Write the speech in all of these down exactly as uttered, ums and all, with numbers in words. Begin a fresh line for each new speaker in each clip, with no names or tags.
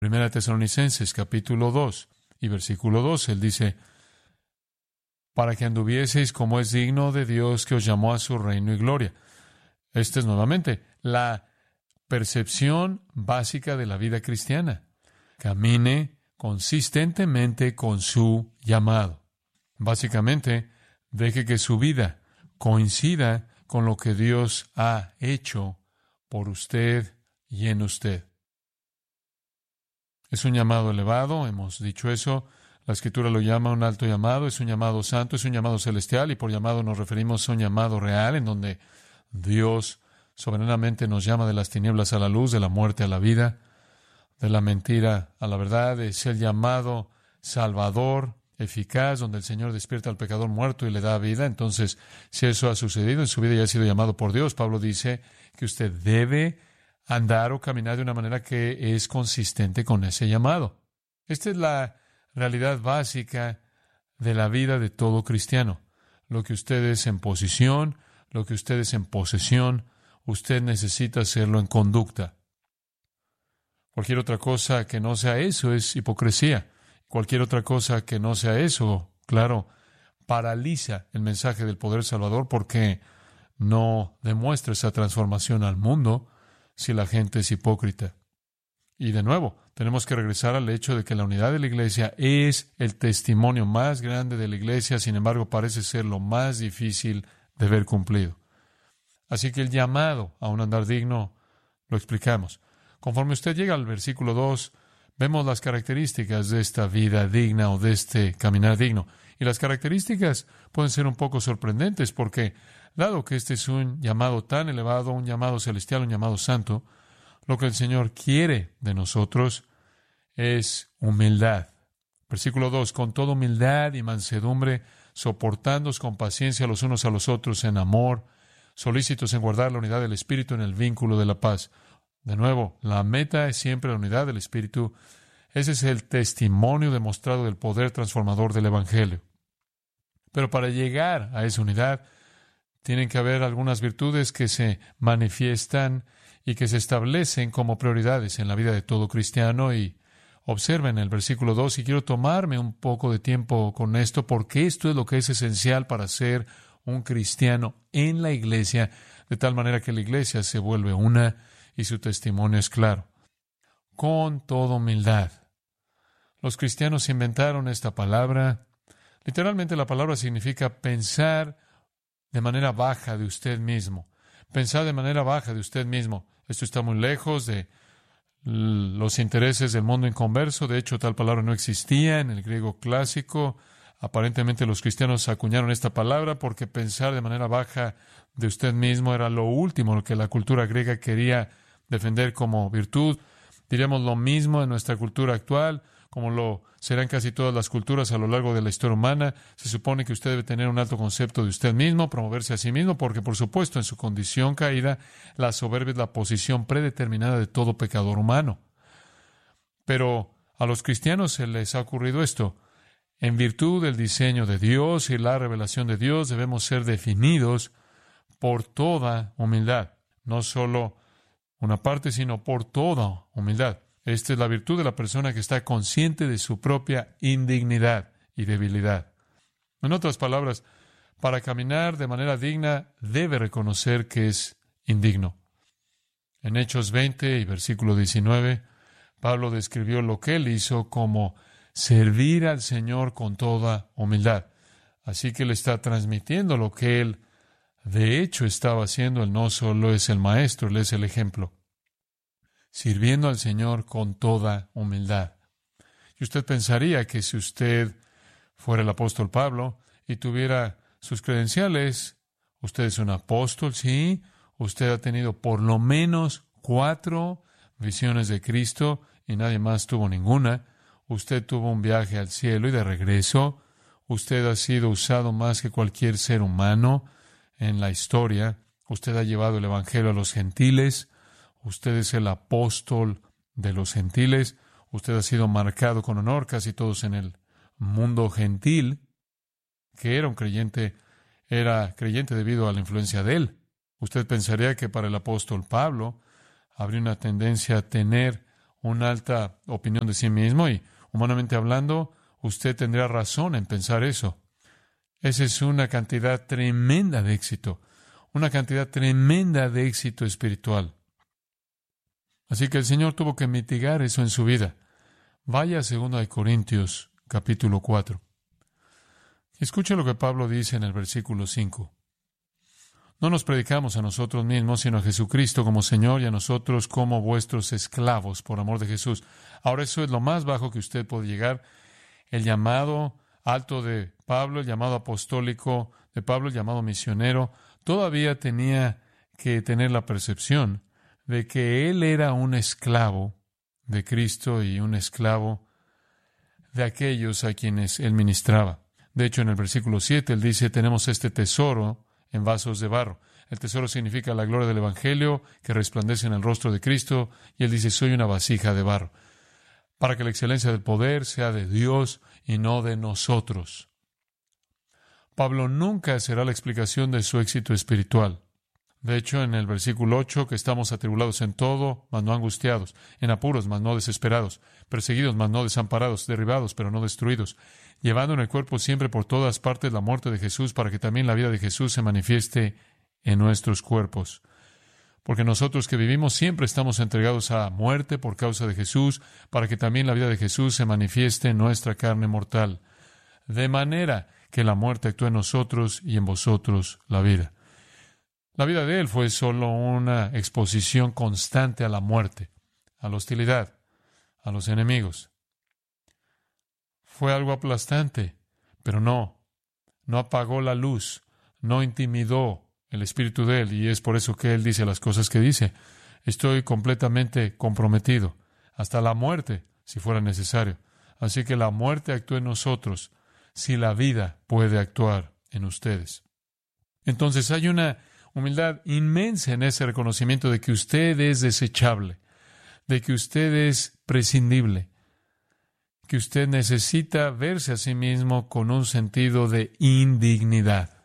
Primera Tesalonicenses, capítulo dos y versículo dos, él dice, para que anduvieseis como es digno de Dios que os llamó a su reino y gloria. Esta es nuevamente la percepción básica de la vida cristiana. Camine consistentemente con su llamado. Básicamente, deje que su vida coincida con lo que Dios ha hecho por usted y en usted. Es un llamado elevado, hemos dicho eso. La Escritura lo llama un alto llamado, es un llamado santo, es un llamado celestial, y por llamado nos referimos a un llamado real, en donde Dios soberanamente nos llama de las tinieblas a la luz, de la muerte a la vida, de la mentira a la verdad. Es el llamado salvador, eficaz, donde el Señor despierta al pecador muerto y le da vida. Entonces, si eso ha sucedido en su vida y ha sido llamado por Dios, Pablo dice que usted debe andar o caminar de una manera que es consistente con ese llamado. Esta es la realidad básica de la vida de todo cristiano. Lo que usted es en posición, lo que usted es en posesión, usted necesita hacerlo en conducta. Cualquier otra cosa que no sea eso es hipocresía. Cualquier otra cosa que no sea eso, claro, paraliza el mensaje del poder salvador, porque no demuestra esa transformación al mundo si la gente es hipócrita. Y de nuevo, tenemos que regresar al hecho de que la unidad de la iglesia es el testimonio más grande de la iglesia, sin embargo, parece ser lo más difícil de ver cumplido. Así que el llamado a un andar digno lo explicamos. Conforme usted llega al versículo dos, vemos las características de esta vida digna o de este caminar digno. Y las características pueden ser un poco sorprendentes porque, dado que este es un llamado tan elevado, un llamado celestial, un llamado santo, lo que el Señor quiere de nosotros es humildad. Versículo dos, con toda humildad y mansedumbre, soportándoos con paciencia los unos a los otros en amor, solícitos en guardar la unidad del Espíritu en el vínculo de la paz. De nuevo, la meta es siempre la unidad del Espíritu. Ese es el testimonio demostrado del poder transformador del Evangelio. Pero para llegar a esa unidad, tienen que haber algunas virtudes que se manifiestan y que se establecen como prioridades en la vida de todo cristiano. Y observen el versículo dos, y quiero tomarme un poco de tiempo con esto, porque esto es lo que es esencial para ser un cristiano en la iglesia, de tal manera que la iglesia se vuelve una y su testimonio es claro. Con toda humildad. Los cristianos inventaron esta palabra. Literalmente la palabra significa pensar de manera baja de usted mismo. Pensar de manera baja de usted mismo. Esto está muy lejos de los intereses del mundo inconverso. De hecho, tal palabra no existía en el griego clásico. Aparentemente los cristianos acuñaron esta palabra porque pensar de manera baja de usted mismo era lo último, lo que la cultura griega quería defender como virtud. Diríamos lo mismo en nuestra cultura actual, como lo serán casi todas las culturas a lo largo de la historia humana. Se supone que usted debe tener un alto concepto de usted mismo, promoverse a sí mismo, porque, por supuesto, en su condición caída, la soberbia es la posición predeterminada de todo pecador humano. Pero a los cristianos se les ha ocurrido esto. En virtud del diseño de Dios y la revelación de Dios, debemos ser definidos por toda humildad. No solo una parte, sino por toda humildad. Esta es la virtud de la persona que está consciente de su propia indignidad y debilidad. En otras palabras, para caminar de manera digna, debe reconocer que es indigno. En Hechos veinte y versículo diecinueve, Pablo describió lo que él hizo como servir al Señor con toda humildad. Así que él está transmitiendo lo que él, de hecho, estaba haciendo. Él no solo es el maestro, él es el ejemplo. Sirviendo al Señor con toda humildad. Y usted pensaría que si usted fuera el apóstol Pablo y tuviera sus credenciales, usted es un apóstol, sí, usted ha tenido por lo menos cuatro visiones de Cristo y nadie más tuvo ninguna. Usted tuvo un viaje al cielo y de regreso. Usted ha sido usado más que cualquier ser humano en la historia. Usted ha llevado el Evangelio a los gentiles. Usted es el apóstol de los gentiles. Usted ha sido marcado con honor. Casi todos en el mundo gentil, que era un creyente, era creyente debido a la influencia de él. Usted pensaría que para el apóstol Pablo habría una tendencia a tener una alta opinión de sí mismo y, humanamente hablando, usted tendría razón en pensar eso. Esa es una cantidad tremenda de éxito, una cantidad tremenda de éxito espiritual. Así que el Señor tuvo que mitigar eso en su vida. Vaya a segunda de Corintios, capítulo cuatro. Escuche lo que Pablo dice en el versículo cinco. No nos predicamos a nosotros mismos, sino a Jesucristo como Señor y a nosotros como vuestros esclavos, por amor de Jesús. Ahora, eso es lo más bajo que usted puede llegar. El llamado alto de Pablo, el llamado apostólico de Pablo, el llamado misionero, todavía tenía que tener la percepción de que él era un esclavo de Cristo y un esclavo de aquellos a quienes él ministraba. De hecho, en el versículo siete, él dice, tenemos este tesoro en vasos de barro. El tesoro significa la gloria del Evangelio que resplandece en el rostro de Cristo, y él dice, soy una vasija de barro, para que la excelencia del poder sea de Dios y no de nosotros. Pablo nunca será la explicación de su éxito espiritual. De hecho, en el versículo ocho, que estamos atribulados en todo, mas no angustiados, en apuros, mas no desesperados, perseguidos, mas no desamparados, derribados, pero no destruidos, llevando en el cuerpo siempre por todas partes la muerte de Jesús, para que también la vida de Jesús se manifieste en nuestros cuerpos. Porque nosotros que vivimos siempre estamos entregados a muerte por causa de Jesús, para que también la vida de Jesús se manifieste en nuestra carne mortal, de manera que la muerte actúe en nosotros y en vosotros la vida. La vida de él fue solo una exposición constante a la muerte, a la hostilidad, a los enemigos. Fue algo aplastante, pero no, no apagó la luz, no intimidó el espíritu de él, y es por eso que él dice las cosas que dice. Estoy completamente comprometido, hasta la muerte, si fuera necesario. Así que la muerte actúa en nosotros, si la vida puede actuar en ustedes. Entonces hay una humildad inmensa en ese reconocimiento de que usted es desechable, de que usted es prescindible, que usted necesita verse a sí mismo con un sentido de indignidad.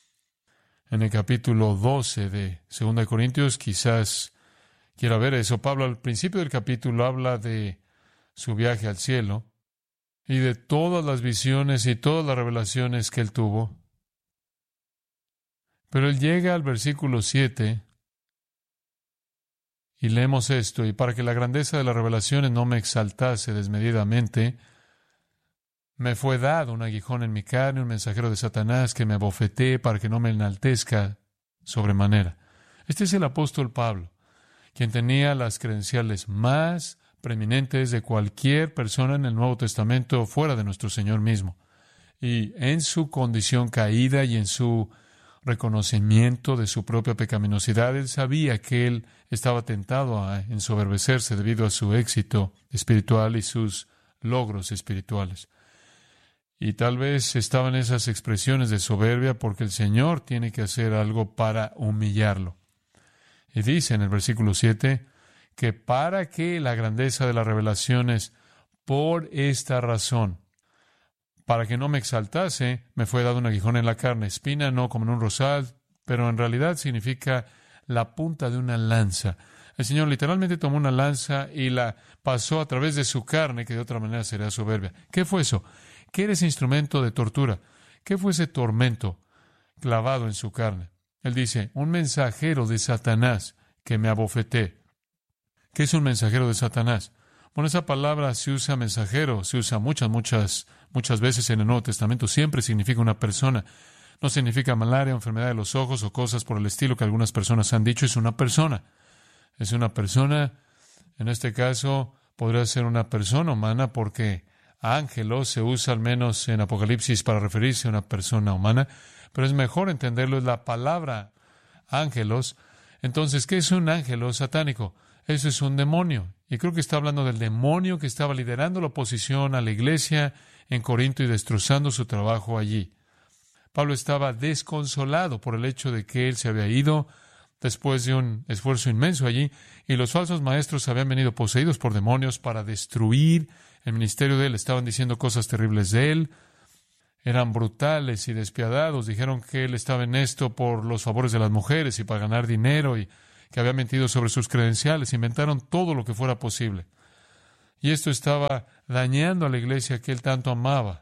En el capítulo doce de segunda de Corintios, quizás quiera ver eso. Pablo al principio del capítulo habla de su viaje al cielo y de todas las visiones y todas las revelaciones que él tuvo. Pero él llega al versículo siete y leemos esto, y para que la grandeza de las revelaciones no me exaltase desmedidamente, me fue dado un aguijón en mi carne, un mensajero de Satanás que me abofetee para que no me enaltezca sobremanera. Este es el apóstol Pablo, quien tenía las credenciales más preeminentes de cualquier persona en el Nuevo Testamento fuera de nuestro Señor mismo. Y en su condición caída y en su reconocimiento de su propia pecaminosidad, él sabía que él estaba tentado a ensoberbecerse debido a su éxito espiritual y sus logros espirituales. Y tal vez estaban esas expresiones de soberbia porque el Señor tiene que hacer algo para humillarlo. Y dice en el versículo siete que para que la grandeza de las revelaciones, por esta razón, para que no me exaltase, me fue dado un aguijón en la carne, espina no como en un rosal, pero en realidad significa la punta de una lanza. El Señor literalmente tomó una lanza y la pasó a través de su carne, que de otra manera sería soberbia. ¿Qué fue eso? ¿Qué era ese instrumento de tortura? ¿Qué fue ese tormento clavado en su carne? Él dice, un mensajero de Satanás que me abofeté. ¿Qué es un mensajero de Satanás? Bueno, esa palabra se usa mensajero, se usa muchas, muchas, muchas veces en el Nuevo Testamento. Siempre significa una persona. No significa malaria, enfermedad de los ojos o cosas por el estilo que algunas personas han dicho. Es una persona. Es una persona. En este caso, podría ser una persona humana porque ángelos se usa al menos en Apocalipsis para referirse a una persona humana. Pero es mejor entenderlo, es la palabra ángelos. Entonces, ¿qué es un ángelo satánico? Eso es un demonio. Y creo que está hablando del demonio que estaba liderando la oposición a la iglesia en Corinto y destrozando su trabajo allí. Pablo estaba desconsolado por el hecho de que él se había ido después de un esfuerzo inmenso allí, y los falsos maestros habían venido poseídos por demonios para destruir el ministerio de él. Estaban diciendo cosas terribles de él. Eran brutales y despiadados. Dijeron que él estaba en esto por los favores de las mujeres y para ganar dinero y que había mentido sobre sus credenciales. Inventaron todo lo que fuera posible. Y esto estaba dañando a la iglesia que él tanto amaba.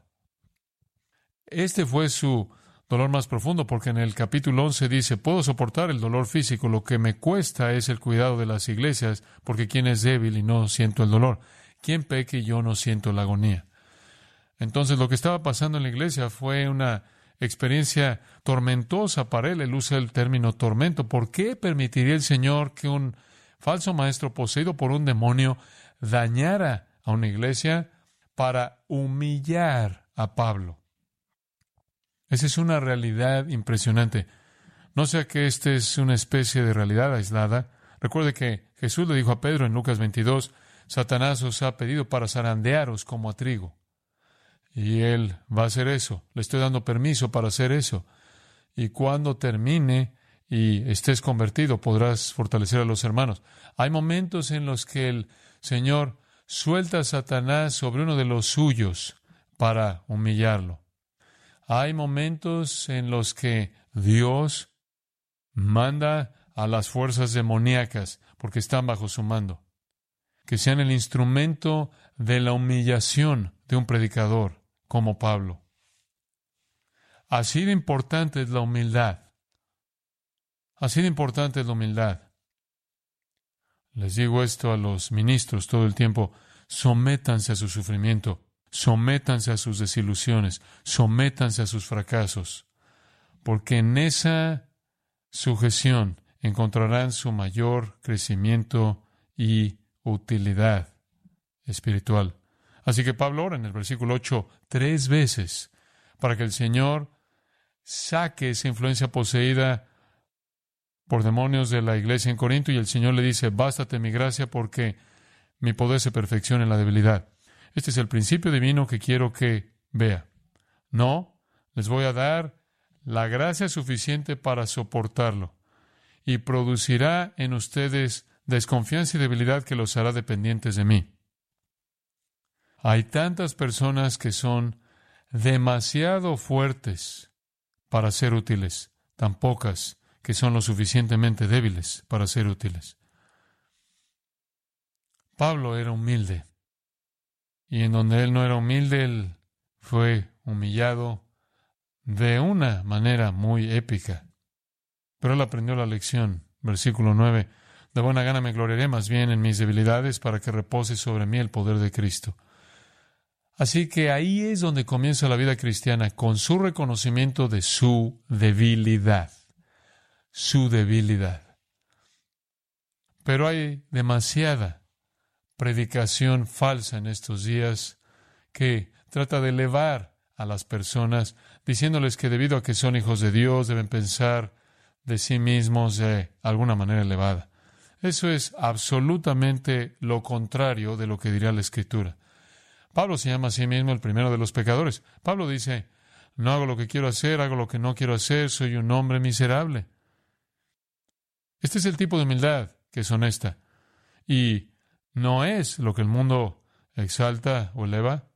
Este fue su dolor más profundo, porque en el capítulo once dice, puedo soportar el dolor físico, lo que me cuesta es el cuidado de las iglesias, porque quien es débil y no siento el dolor, quien peque y yo no siento la agonía. Entonces lo que estaba pasando en la iglesia fue una experiencia tormentosa para él. Él usa el término tormento. ¿Por qué permitiría el Señor que un falso maestro poseído por un demonio dañara a una iglesia para humillar a Pablo? Esa es una realidad impresionante. No sea que esta es una especie de realidad aislada. Recuerde que Jesús le dijo a Pedro en Lucas veintidós, Satanás os ha pedido para zarandearos como a trigo. Y él va a hacer eso. Le estoy dando permiso para hacer eso. Y cuando termine y estés convertido, podrás fortalecer a los hermanos. Hay momentos en los que el Señor suelta a Satanás sobre uno de los suyos para humillarlo. Hay momentos en los que Dios manda a las fuerzas demoníacas, porque están bajo su mando, que sean el instrumento de la humillación de un predicador como Pablo. Así de importante es la humildad. Así de importante es la humildad. Les digo esto a los ministros todo el tiempo: sométanse a su sufrimiento, sométanse a sus desilusiones, sométanse a sus fracasos, porque en esa sujeción encontrarán su mayor crecimiento y utilidad espiritual. Así que Pablo ora en el versículo ocho tres veces para que el Señor saque esa influencia poseída por demonios de la iglesia en Corinto, y el Señor le dice: bástate mi gracia, porque mi poder se perfecciona en la debilidad. Este es el principio divino que quiero que vea. No, les voy a dar la gracia suficiente para soportarlo, y producirá en ustedes desconfianza y debilidad que los hará dependientes de mí. Hay tantas personas que son demasiado fuertes para ser útiles, tan pocas que son lo suficientemente débiles para ser útiles. Pablo era humilde, y en donde él no era humilde, él fue humillado de una manera muy épica. Pero él aprendió la lección. Versículo nueve, de buena gana me gloriaré más bien en mis debilidades, para que repose sobre mí el poder de Cristo. Así que ahí es donde comienza la vida cristiana, con su reconocimiento de su debilidad. Su debilidad. Pero hay demasiada predicación falsa en estos días que trata de elevar a las personas, diciéndoles que debido a que son hijos de Dios, deben pensar de sí mismos de alguna manera elevada. Eso es absolutamente lo contrario de lo que diría la Escritura. Pablo se llama a sí mismo el primero de los pecadores. Pablo dice: no hago lo que quiero hacer, hago lo que no quiero hacer, soy un hombre miserable. Este es el tipo de humildad que es honesta, y no es lo que el mundo exalta o eleva,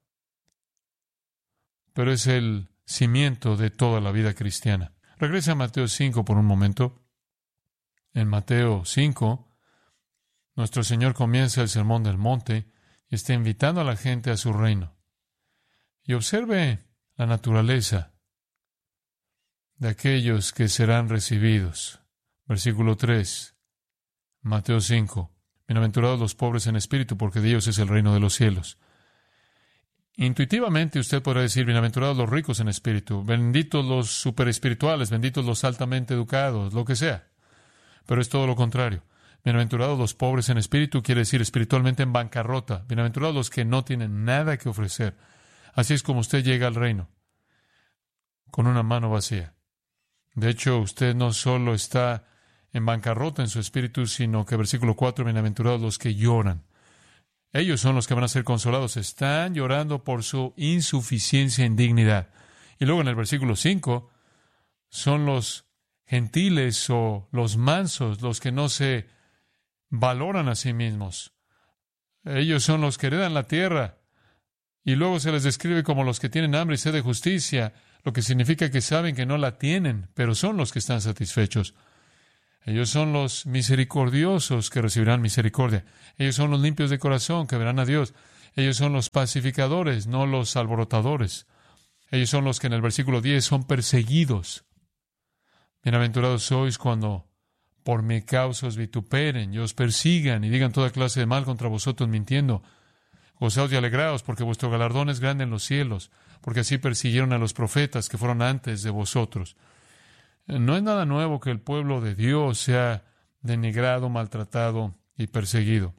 pero es el cimiento de toda la vida cristiana. Regresa a Mateo cinco por un momento. En Mateo cinco, nuestro Señor comienza el Sermón del Monte y está invitando a la gente a su reino. Y observe la naturaleza de aquellos que serán recibidos. Versículo tres, Mateo cinco. Bienaventurados los pobres en espíritu, porque de ellos es el reino de los cielos. Intuitivamente usted podrá decir: bienaventurados los ricos en espíritu, benditos los superespirituales, benditos los altamente educados, lo que sea. Pero es todo lo contrario. Bienaventurados los pobres en espíritu quiere decir espiritualmente en bancarrota. Bienaventurados los que no tienen nada que ofrecer. Así es como usted llega al reino, con una mano vacía. De hecho, usted no solo está en bancarrota en su espíritu, sino que, versículo cuatro, bienaventurados los que lloran. Ellos son los que van a ser consolados. Están llorando por su insuficiencia en dignidad. Y luego en el versículo cinco, son los gentiles o los mansos, los que no se valoran a sí mismos. Ellos son los que heredan la tierra. Y luego se les describe como los que tienen hambre y sed de justicia, lo que significa que saben que no la tienen, pero son los que están satisfechos. Ellos son los misericordiosos que recibirán misericordia. Ellos son los limpios de corazón que verán a Dios. Ellos son los pacificadores, no los alborotadores. Ellos son los que en el versículo diez son perseguidos. Bienaventurados sois cuando por mi causa os vituperen y os persigan y digan toda clase de mal contra vosotros mintiendo. Gozaos y alegraos, porque vuestro galardón es grande en los cielos, porque así persiguieron a los profetas que fueron antes de vosotros. No es nada nuevo que el pueblo de Dios sea denigrado, maltratado y perseguido.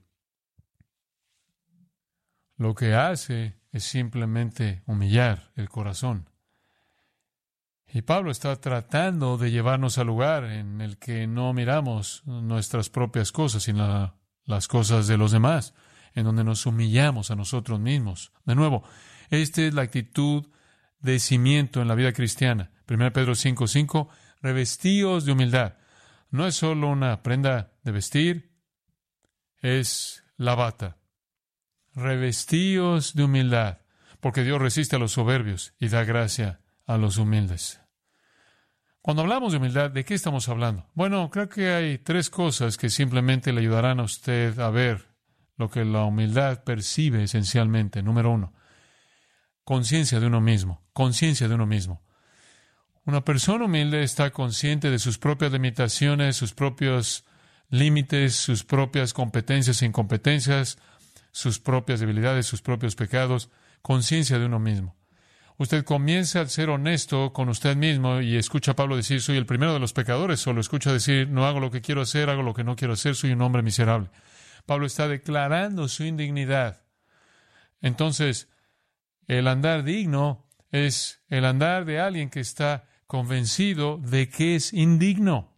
Lo que hace es simplemente humillar el corazón. Y Pablo está tratando de llevarnos al lugar en el que no miramos nuestras propias cosas, sino la, las cosas de los demás, en donde nos humillamos a nosotros mismos. De nuevo, esta es la actitud de cimiento en la vida cristiana. primera Pedro cinco cinco, revestíos de humildad. No es solo una prenda de vestir, es la bata. Revestíos de humildad, porque Dios resiste a los soberbios y da gracia a los humildes. Cuando hablamos de humildad, ¿de qué estamos hablando? Bueno, creo que hay tres cosas que simplemente le ayudarán a usted a ver lo que la humildad percibe esencialmente. Número uno, conciencia de uno mismo. Conciencia de uno mismo. Una persona humilde está consciente de sus propias limitaciones, sus propios límites, sus propias competencias e incompetencias, sus propias debilidades, sus propios pecados. Conciencia de uno mismo. Usted comienza al ser honesto con usted mismo y escucha a Pablo decir, soy el primero de los pecadores, o lo escucha decir, no hago lo que quiero hacer, hago lo que no quiero hacer, soy un hombre miserable. Pablo está declarando su indignidad. Entonces, el andar digno es el andar de alguien que está convencido de que es indigno.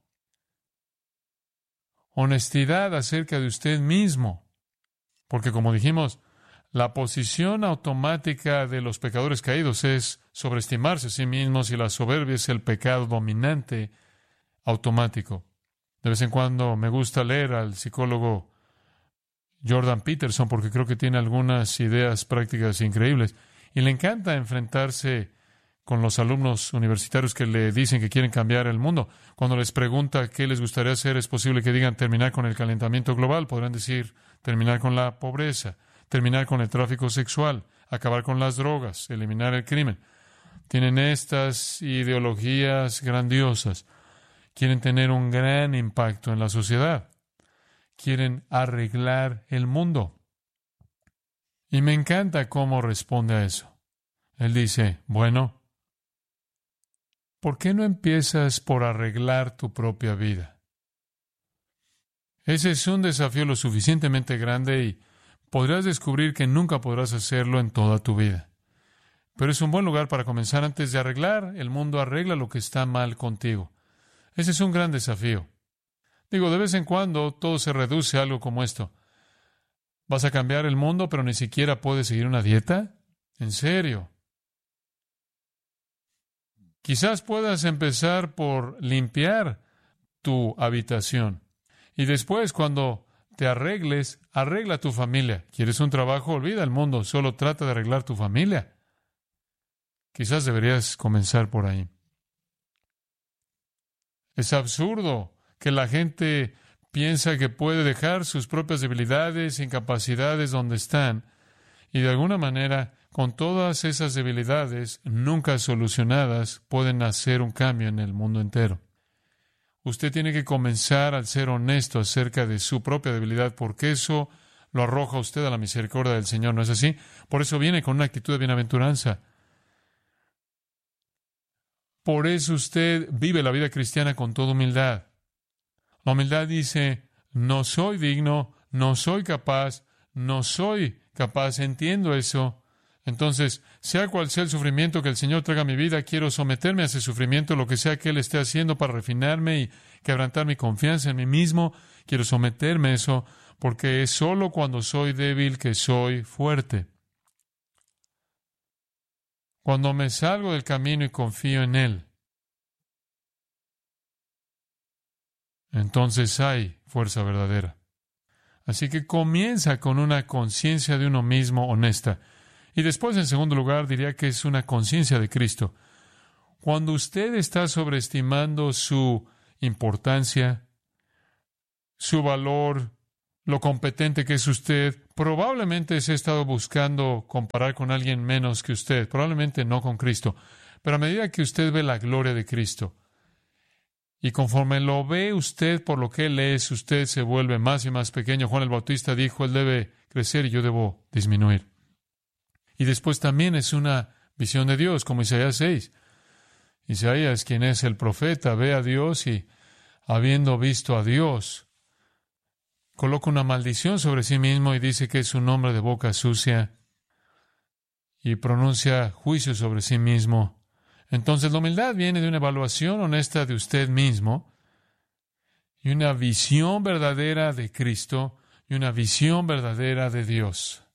Honestidad acerca de usted mismo. Porque como dijimos, la posición automática de los pecadores caídos es sobreestimarse a sí mismos y la soberbia es el pecado dominante automático. De vez en cuando me gusta leer al psicólogo Jordan Peterson porque creo que tiene algunas ideas prácticas increíbles y le encanta enfrentarse con los alumnos universitarios que le dicen que quieren cambiar el mundo. Cuando les pregunta qué les gustaría hacer, es posible que digan terminar con el calentamiento global, podrán decir terminar con la pobreza, terminar con el tráfico sexual, acabar con las drogas, eliminar el crimen. Tienen estas ideologías grandiosas. Quieren tener un gran impacto en la sociedad. Quieren arreglar el mundo. Y me encanta cómo responde a eso. Él dice, bueno, ¿por qué no empiezas por arreglar tu propia vida? Ese es un desafío lo suficientemente grande y podrás descubrir que nunca podrás hacerlo en toda tu vida. Pero es un buen lugar para comenzar antes de arreglar. El mundo arregla lo que está mal contigo. Ese es un gran desafío. Digo, de vez en cuando todo se reduce a algo como esto. ¿Vas a cambiar el mundo, pero ni siquiera puedes seguir una dieta? ¿En serio? Quizás puedas empezar por limpiar tu habitación. Y después, cuando te arregles, arregla tu familia. ¿Quieres un trabajo? Olvida el mundo, solo trata de arreglar tu familia. Quizás deberías comenzar por ahí. Es absurdo que la gente piensa que puede dejar sus propias debilidades, incapacidades donde están, y de alguna manera, con todas esas debilidades nunca solucionadas, pueden hacer un cambio en el mundo entero. Usted tiene que comenzar al ser honesto acerca de su propia debilidad, porque eso lo arroja a usted a la misericordia del Señor, ¿no es así? Por eso viene con una actitud de bienaventuranza. Por eso usted vive la vida cristiana con toda humildad. La humildad dice, no soy digno, no soy capaz, no soy capaz, entiendo eso. Entonces, sea cual sea el sufrimiento que el Señor traiga a mi vida, quiero someterme a ese sufrimiento, lo que sea que Él esté haciendo para refinarme y quebrantar mi confianza en mí mismo. Quiero someterme a eso, porque es solo cuando soy débil que soy fuerte. Cuando me salgo del camino y confío en Él, entonces hay fuerza verdadera. Así que comienza con una conciencia de uno mismo honesta. Y después, en segundo lugar, diría que es una conciencia de Cristo. Cuando usted está sobreestimando su importancia, su valor, lo competente que es usted. Probablemente se ha estado buscando comparar con alguien menos que usted, probablemente no con Cristo. Pero a medida que usted ve la gloria de Cristo, y conforme lo ve usted por lo que Él es, usted se vuelve más y más pequeño. Juan el Bautista dijo, Él debe crecer y yo debo disminuir. Y después también es una visión de Dios, como Isaías seis. Isaías, quien es el profeta, ve a Dios y, habiendo visto a Dios, coloca una maldición sobre sí mismo y dice que es un hombre de boca sucia y pronuncia juicio sobre sí mismo. Entonces, la humildad viene de una evaluación honesta de usted mismo y una visión verdadera de Cristo y una visión verdadera de Dios.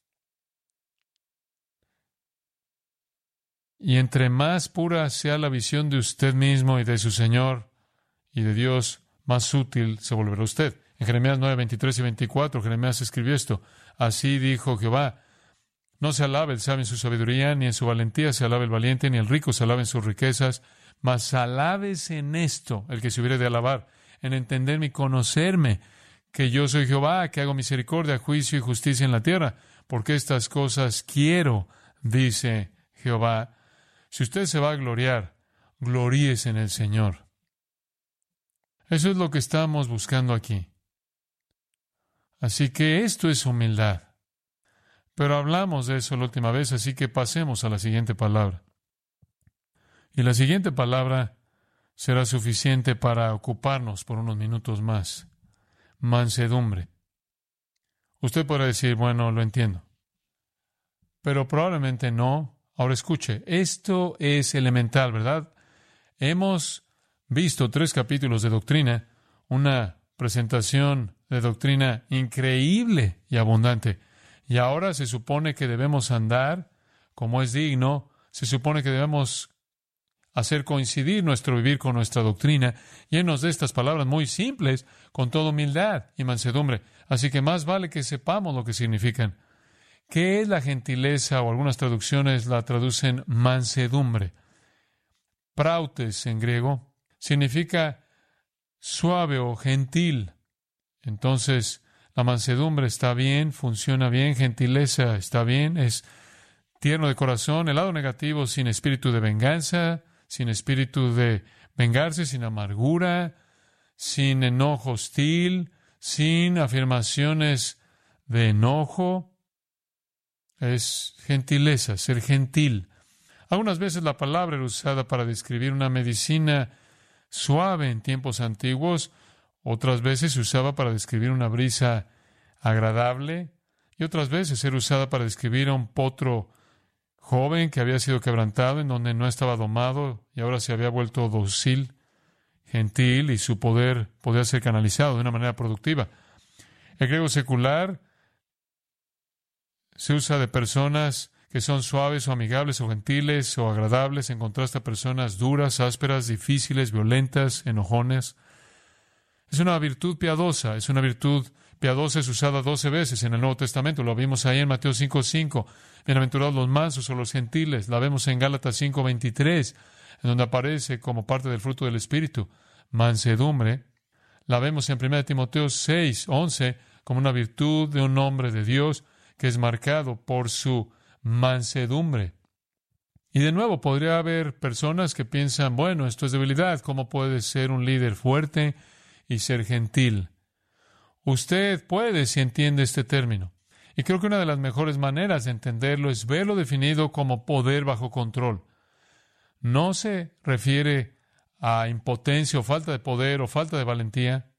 Y entre más pura sea la visión de usted mismo y de su Señor y de Dios, más útil se volverá usted. En Jeremías nueve, veintitrés y veinticuatro, Jeremías escribió esto. Así dijo Jehová, no se alabe el sabio en su sabiduría, ni en su valentía se alabe el valiente, ni el rico se alabe en sus riquezas, mas alábese en esto el que se hubiere de alabar, en entenderme y conocerme, que yo soy Jehová, que hago misericordia, juicio y justicia en la tierra, porque estas cosas quiero, dice Jehová. Si usted se va a gloriar, gloríese en el Señor. Eso es lo que estamos buscando aquí. Así que esto es humildad. Pero hablamos de eso la última vez, así que pasemos a la siguiente palabra. Y la siguiente palabra será suficiente para ocuparnos por unos minutos más. Mansedumbre. Usted podrá decir, bueno, lo entiendo. Pero probablemente no. Ahora escuche, esto es elemental, ¿verdad? Hemos visto tres capítulos de doctrina, una presentación de doctrina increíble y abundante. Y ahora se supone que debemos andar como es digno, se supone que debemos hacer coincidir nuestro vivir con nuestra doctrina, llenos de estas palabras muy simples, con toda humildad y mansedumbre. Así que más vale que sepamos lo que significan. ¿Qué es la gentileza? O algunas traducciones la traducen mansedumbre. Prautes en griego significa suave o gentil. Entonces, la mansedumbre está bien, funciona bien, gentileza está bien, es tierno de corazón. El lado negativo, sin espíritu de venganza, sin espíritu de vengarse, sin amargura, sin enojo hostil, sin afirmaciones de enojo. Es gentileza, ser gentil. Algunas veces la palabra era usada para describir una medicina suave en tiempos antiguos. Otras veces se usaba para describir una brisa agradable y otras veces era usada para describir a un potro joven que había sido quebrantado, en donde no estaba domado y ahora se había vuelto dócil, gentil, y su poder podía ser canalizado de una manera productiva. El griego secular se usa de personas que son suaves o amigables o gentiles o agradables en contraste a personas duras, ásperas, difíciles, violentas, enojones. Es una virtud piadosa, es una virtud piadosa, es usada doce veces en el Nuevo Testamento. Lo vimos ahí en Mateo cinco cinco. Bienaventurados los mansos o los gentiles. La vemos en Gálatas cinco veintitrés, en donde aparece como parte del fruto del Espíritu, mansedumbre. La vemos en primera Timoteo seis once como una virtud de un hombre de Dios que es marcado por su mansedumbre. Y de nuevo, podría haber personas que piensan, bueno, esto es debilidad. ¿Cómo puede ser un líder fuerte y ser gentil? Usted puede si entiende este término. Y creo que una de las mejores maneras de entenderlo es verlo definido como poder bajo control. No se refiere a impotencia o falta de poder o falta de valentía.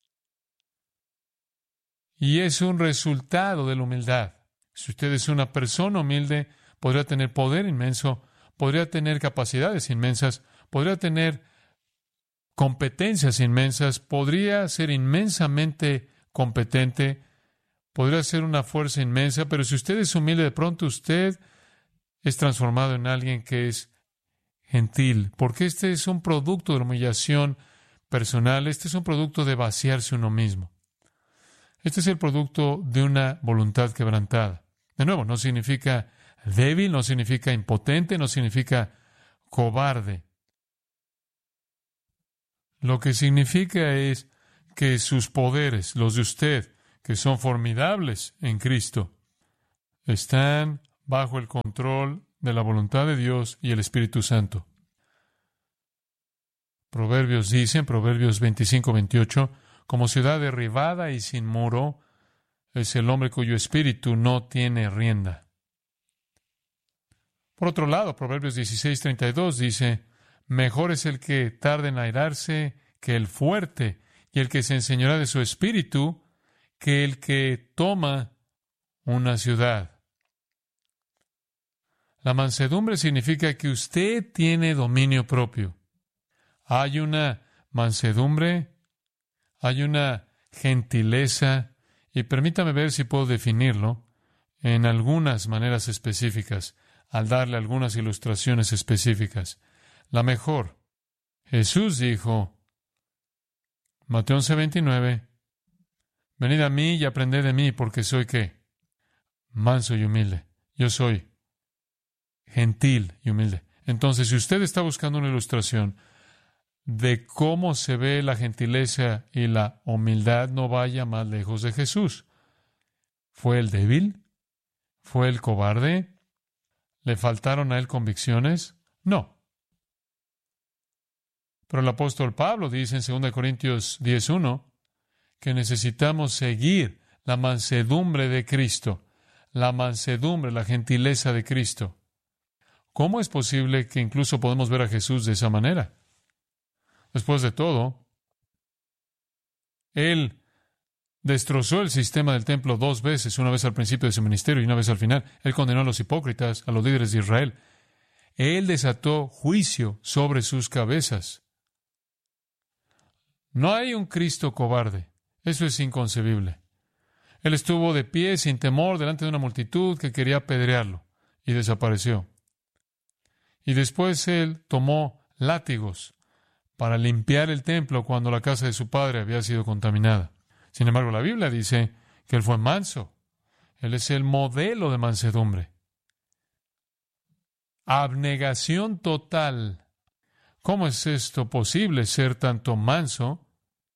Y es un resultado de la humildad. Si usted es una persona humilde, podría tener poder inmenso, podría tener capacidades inmensas, podría tener competencias inmensas, podría ser inmensamente competente, podría ser una fuerza inmensa, pero si usted es humilde, de pronto usted es transformado en alguien que es gentil, porque este es un producto de la humillación personal, este es un producto de vaciarse uno mismo. Este es el producto de una voluntad quebrantada. De nuevo, no significa débil, no significa impotente, no significa cobarde. Lo que significa es que sus poderes, los de usted, que son formidables en Cristo, están bajo el control de la voluntad de Dios y el Espíritu Santo. Proverbios dicen, Proverbios veinticinco veintiocho, como ciudad derribada y sin muro es el hombre cuyo espíritu no tiene rienda. Por otro lado, Proverbios dieciséis treinta y dos dice, mejor es el que tarda en airarse que el fuerte, y el que se enseñorea de su espíritu que el que toma una ciudad. La mansedumbre significa que usted tiene dominio propio. Hay una mansedumbre, hay una gentileza, y permítame ver si puedo definirlo en algunas maneras específicas, al darle algunas ilustraciones específicas. La mejor. Jesús dijo, Mateo once veintinueve, venid a mí y aprended de mí, porque soy ¿qué? Manso y humilde. Yo soy gentil y humilde. Entonces, si usted está buscando una ilustración de cómo se ve la gentileza y la humildad, no vaya más lejos de Jesús. ¿Fue el débil? ¿Fue el cobarde? ¿Le faltaron a él convicciones? No. Pero el apóstol Pablo dice en dos Corintios diez uno que necesitamos seguir la mansedumbre de Cristo, la mansedumbre, la gentileza de Cristo. ¿Cómo es posible que incluso podemos ver a Jesús de esa manera? Después de todo, Él destrozó el sistema del templo dos veces, una vez al principio de su ministerio y una vez al final. Él condenó a los hipócritas, a los líderes de Israel. Él desató juicio sobre sus cabezas. No hay un Cristo cobarde. Eso es inconcebible. Él estuvo de pie sin temor delante de una multitud que quería apedrearlo y desapareció. Y después Él tomó látigos para limpiar el templo cuando la casa de su padre había sido contaminada. Sin embargo, la Biblia dice que Él fue manso. Él es el modelo de mansedumbre. Abnegación total. ¿Cómo es esto posible, ser tanto manso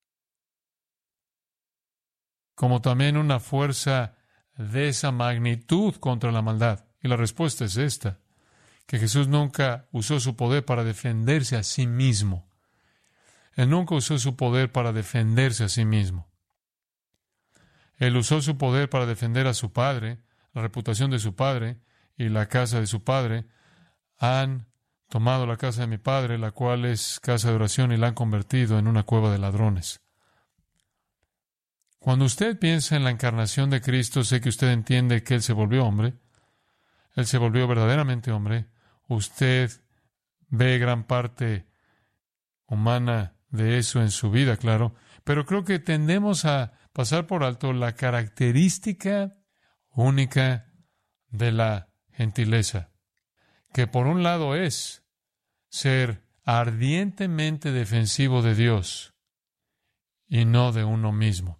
como también una fuerza de esa magnitud contra la maldad? Y la respuesta es esta, que Jesús nunca usó su poder para defenderse a sí mismo. Él nunca usó su poder para defenderse a sí mismo. Él usó su poder para defender a su padre, la reputación de su padre y la casa de su padre. Han tomado la casa de mi padre, la cual es casa de oración, y la han convertido en una cueva de ladrones. Cuando usted piensa en la encarnación de Cristo, sé que usted entiende que Él se volvió hombre. Él se volvió verdaderamente hombre. Usted ve gran parte humana de eso en su vida, claro, pero creo que tendemos a pasar por alto la característica única de la gentileza, que por un lado es ser ardientemente defensivo de Dios y no de uno mismo.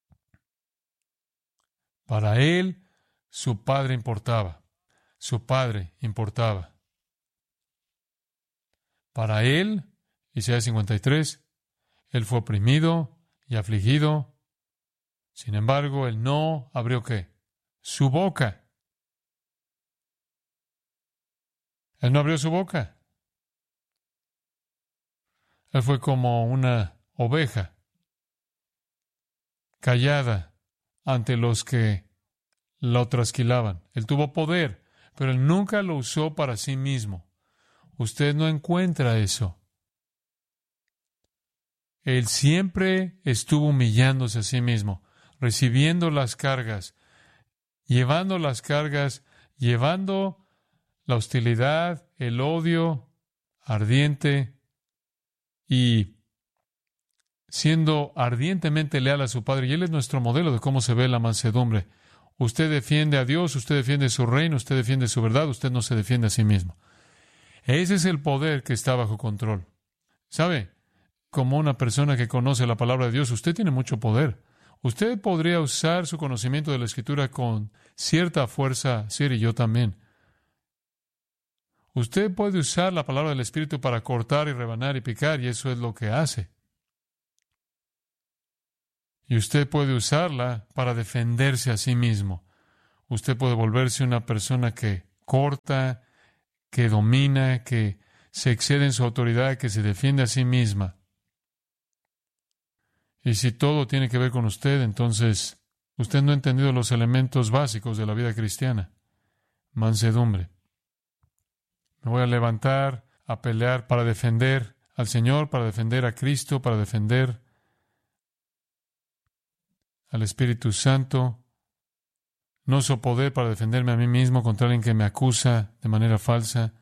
Para Él, su Padre importaba, su Padre importaba. Para Él, Isaías cincuenta y tres, Él fue oprimido y afligido. Sin embargo, Él no abrió ¿qué? Su boca. Él no abrió su boca. Él fue como una oveja callada ante los que lo trasquilaban. Él tuvo poder, pero Él nunca lo usó para sí mismo. Usted no encuentra eso. Él siempre estuvo humillándose a sí mismo, recibiendo las cargas, llevando las cargas, llevando la hostilidad, el odio ardiente y siendo ardientemente leal a su Padre. Y Él es nuestro modelo de cómo se ve la mansedumbre. Usted defiende a Dios, usted defiende su reino, usted defiende su verdad, usted no se defiende a sí mismo. Ese es el poder que está bajo control. ¿Sabe? Como una persona que conoce la palabra de Dios, usted tiene mucho poder. Usted podría usar su conocimiento de la Escritura con cierta fuerza, Sir, y yo también. Usted puede usar la palabra del Espíritu para cortar y rebanar y picar, y eso es lo que hace. Y usted puede usarla para defenderse a sí mismo. Usted puede volverse una persona que corta, que domina, que se excede en su autoridad, que se defiende a sí misma. Y si todo tiene que ver con usted, entonces usted no ha entendido los elementos básicos de la vida cristiana. Mansedumbre. Me voy a levantar, a pelear para defender al Señor, para defender a Cristo, para defender al Espíritu Santo. No uso poder para defenderme a mí mismo contra alguien que me acusa de manera falsa.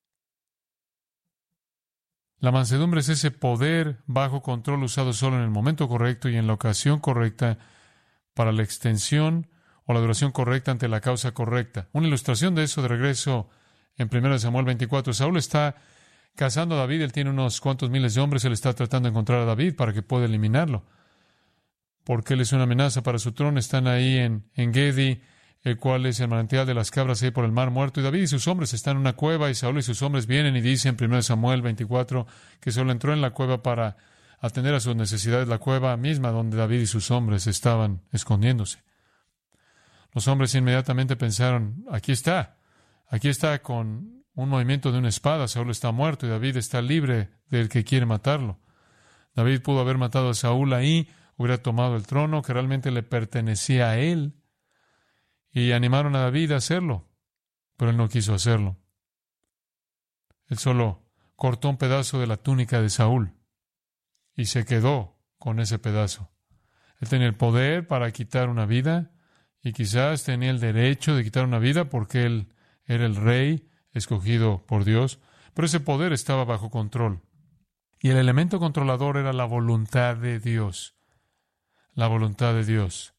La mansedumbre es ese poder bajo control usado solo en el momento correcto y en la ocasión correcta para la extensión o la duración correcta ante la causa correcta. Una ilustración de eso de regreso en primero de Samuel veinticuatro. Saúl está cazando a David, él tiene unos cuantos miles de hombres, él está tratando de encontrar a David para que pueda eliminarlo, porque él es una amenaza para su trono. Están ahí en En Gedi, el cual es el manantial de las cabras ahí por el mar muerto, y David y sus hombres están en una cueva, y Saúl y sus hombres vienen y dicen en primero de Samuel veinticuatro que Saúl entró en la cueva para atender a sus necesidades, la cueva misma donde David y sus hombres estaban escondiéndose. Los hombres inmediatamente pensaron, aquí está, aquí está con un movimiento de una espada, Saúl está muerto y David está libre del que quiere matarlo. David pudo haber matado a Saúl ahí, hubiera tomado el trono que realmente le pertenecía a él, y animaron a David a hacerlo, pero él no quiso hacerlo. Él solo cortó un pedazo de la túnica de Saúl y se quedó con ese pedazo. Él tenía el poder para quitar una vida y quizás tenía el derecho de quitar una vida porque él era el rey escogido por Dios, pero ese poder estaba bajo control. Y el elemento controlador era la voluntad de Dios. La voluntad de Dios.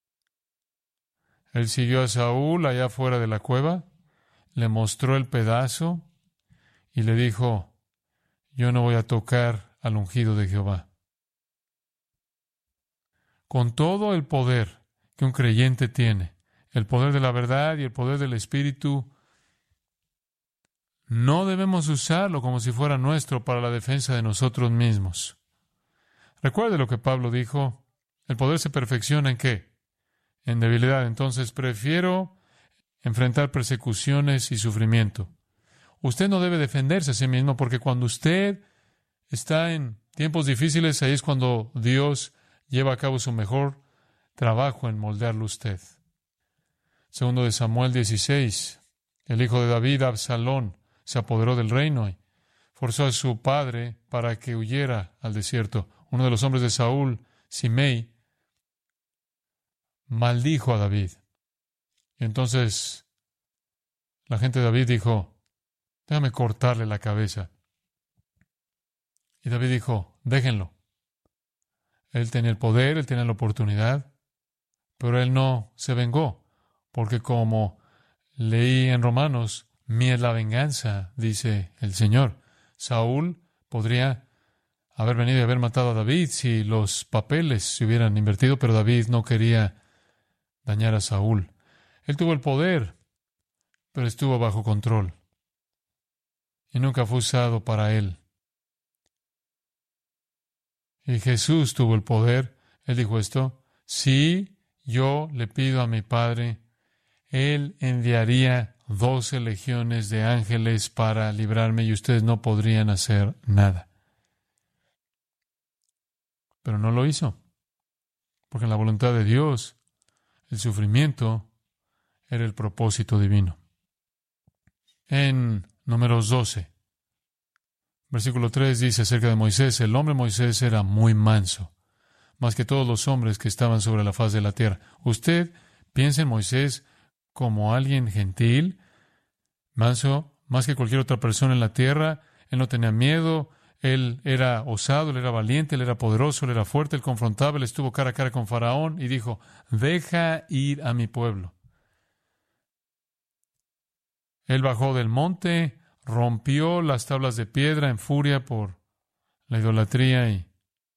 Él siguió a Saúl allá fuera de la cueva, le mostró el pedazo y le dijo, yo no voy a tocar al ungido de Jehová. Con todo el poder que un creyente tiene, el poder de la verdad y el poder del Espíritu, no debemos usarlo como si fuera nuestro para la defensa de nosotros mismos. Recuerde lo que Pablo dijo, el poder se perfecciona ¿en qué? En debilidad. Entonces prefiero enfrentar persecuciones y sufrimiento. Usted no debe defenderse a sí mismo porque cuando usted está en tiempos difíciles, ahí es cuando Dios lleva a cabo su mejor trabajo en moldearlo usted. Segundo de Samuel dieciséis, el hijo de David, Absalón, se apoderó del reino y forzó a su padre para que huyera al desierto. Uno de los hombres de Saúl, Simei, maldijo a David. Y entonces la gente de David dijo, déjame cortarle la cabeza. Y David dijo, déjenlo. Él tenía el poder, él tenía la oportunidad, pero él no se vengó, porque como leí en Romanos, mía es la venganza, dice el Señor. Saúl podría haber venido y haber matado a David si los papeles se hubieran invertido, pero David no quería dañar a Saúl. Él tuvo el poder, pero estuvo bajo control. Y nunca fue usado para él. Y Jesús tuvo el poder. Él dijo esto, si yo le pido a mi Padre, Él enviaría doce legiones de ángeles para librarme y ustedes no podrían hacer nada. Pero no lo hizo, porque en la voluntad de Dios, el sufrimiento era el propósito divino. En Números doce, versículo tres dice acerca de Moisés, el hombre Moisés era muy manso, más que todos los hombres que estaban sobre la faz de la tierra. Usted piensa en Moisés como alguien gentil, manso, más que cualquier otra persona en la tierra. Él no tenía miedo, él era osado, él era valiente, él era poderoso, él era fuerte, él confrontaba, él estuvo cara a cara con Faraón y dijo, deja ir a mi pueblo. Él bajó del monte, rompió las tablas de piedra en furia por la idolatría y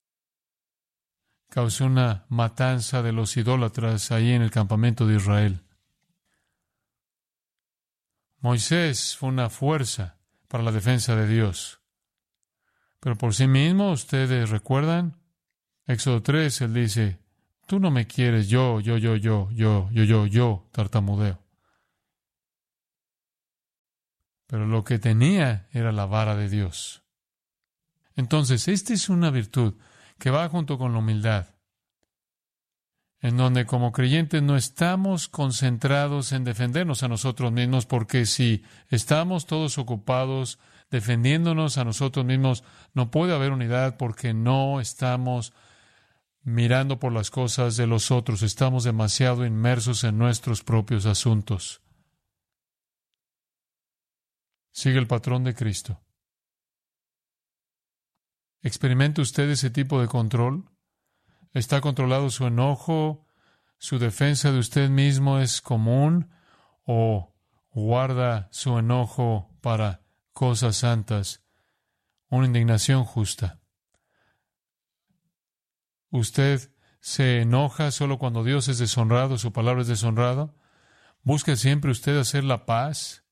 causó una matanza de los idólatras ahí en el campamento de Israel. Moisés fue una fuerza para la defensa de Dios. Pero por sí mismo, ustedes recuerdan, Éxodo tres, él dice, tú no me quieres, yo, yo, yo, yo, yo, yo, yo, yo, tartamudeo. Pero lo que tenía era la vara de Dios. Entonces, esta es una virtud que va junto con la humildad, en donde como creyentes no estamos concentrados en defendernos a nosotros mismos, porque si estamos todos ocupados defendiéndonos a nosotros mismos, no puede haber unidad porque no estamos mirando por las cosas de los otros, estamos demasiado inmersos en nuestros propios asuntos. Sigue el patrón de Cristo. ¿Experimenta usted ese tipo de control? ¿Está controlado su enojo? ¿Su defensa de usted mismo es común? ¿O guarda su enojo para cosas santas? Una indignación justa. ¿Usted se enoja solo cuando Dios es deshonrado, su palabra es deshonrada? ¿Busca siempre usted hacer la paz?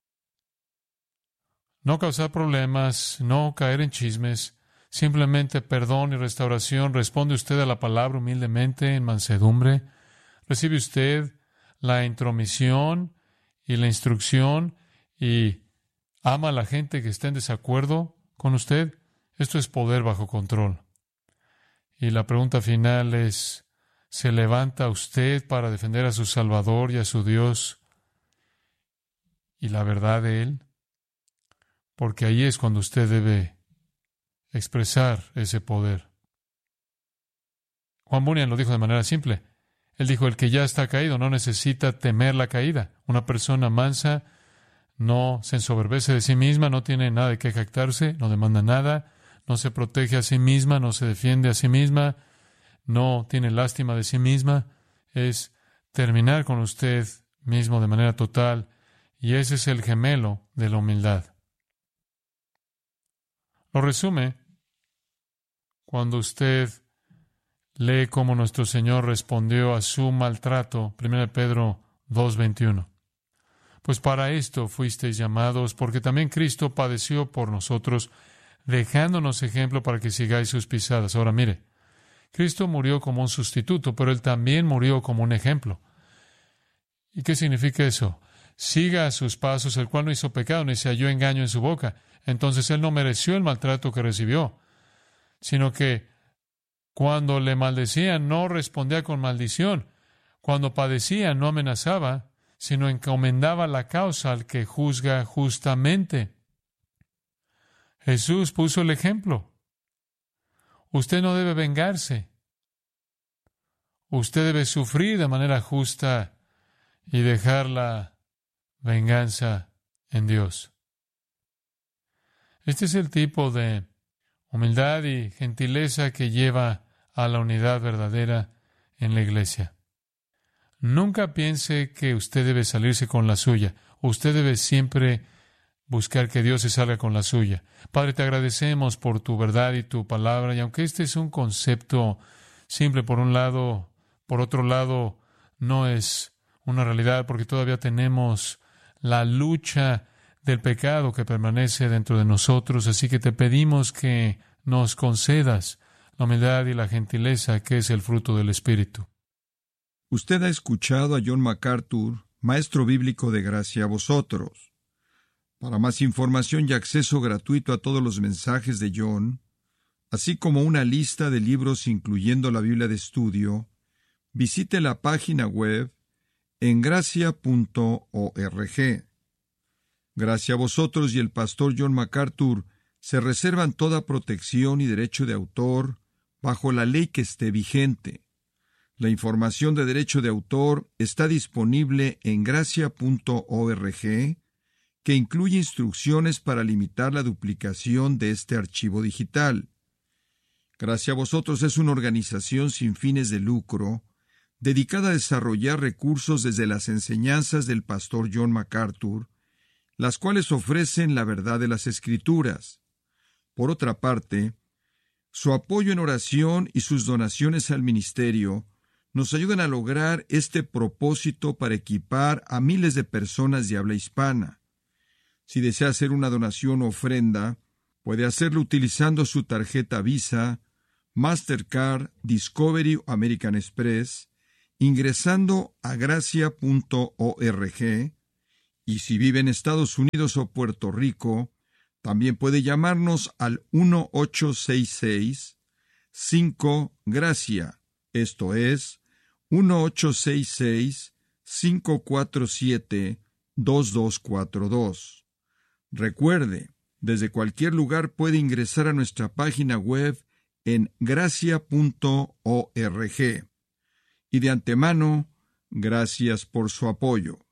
No causar problemas, no caer en chismes, simplemente perdón y restauración. ¿Responde usted a la palabra humildemente, en mansedumbre? ¿Recibe usted la intromisión y la instrucción y ama a la gente que está en desacuerdo con usted? Esto es poder bajo control. Y la pregunta final es, ¿se levanta usted para defender a su Salvador y a su Dios y la verdad de Él? Porque ahí es cuando usted debe expresar ese poder. Juan Bunyan lo dijo de manera simple. Él dijo, el que ya está caído no necesita temer la caída. Una persona mansa no se ensoberbece de sí misma, no tiene nada de qué jactarse, no demanda nada, no se protege a sí misma, no se defiende a sí misma, no tiene lástima de sí misma. Es terminar con usted mismo de manera total, y ese es el gemelo de la humildad. Lo resume cuando usted lee cómo nuestro Señor respondió a su maltrato, primera de Pedro dos veintiuno. Pues para esto fuisteis llamados, porque también Cristo padeció por nosotros, dejándonos ejemplo para que sigáis sus pisadas. Ahora mire, Cristo murió como un sustituto, pero Él también murió como un ejemplo. ¿Y qué significa eso? Siga a sus pasos, el cual no hizo pecado, ni se halló engaño en su boca. Entonces Él no mereció el maltrato que recibió, sino que cuando le maldecían no respondía con maldición. Cuando padecía no amenazaba, sino encomendaba la causa al que juzga justamente. Jesús puso el ejemplo. Usted no debe vengarse. Usted debe sufrir de manera justa y dejar la venganza en Dios. Este es el tipo de humildad y gentileza que lleva a la unidad verdadera en la iglesia. Nunca piense que usted debe salirse con la suya. Usted debe siempre buscar que Dios se salga con la suya. Padre, te agradecemos por tu verdad y tu palabra, y aunque este es un concepto simple por un lado, por otro lado no es una realidad, porque todavía tenemos la lucha del pecado que permanece dentro de nosotros, así que te pedimos que nos concedas la humildad y la gentileza que es el fruto del Espíritu.
Usted ha escuchado a John MacArthur, maestro bíblico de Gracia a Vosotros. Para más información y acceso gratuito a todos los mensajes de John, así como una lista de libros incluyendo la Biblia de estudio, visite la página web en gracia punto org. Gracia a Vosotros y el pastor John MacArthur se reservan toda protección y derecho de autor bajo la ley que esté vigente. La información de derecho de autor está disponible en gracia punto org, que incluye instrucciones para limitar la duplicación de este archivo digital. Gracia a Vosotros es una organización sin fines de lucro dedicada a desarrollar recursos desde las enseñanzas del pastor John MacArthur, las cuales ofrecen la verdad de las Escrituras. Por otra parte, su apoyo en oración y sus donaciones al ministerio nos ayudan a lograr este propósito para equipar a miles de personas de habla hispana. Si desea hacer una donación o ofrenda, puede hacerlo utilizando su tarjeta Visa, Mastercard, Discovery o American Express, ingresando a gracia punto org, y si vive en Estados Unidos o Puerto Rico, también puede llamarnos al uno ocho seis seis cinco gracia, esto es, uno ocho seis seis cinco cuatro siete dos dos cuatro dos. Recuerde, desde cualquier lugar puede ingresar a nuestra página web en gracia punto org. Y de antemano, gracias por su apoyo.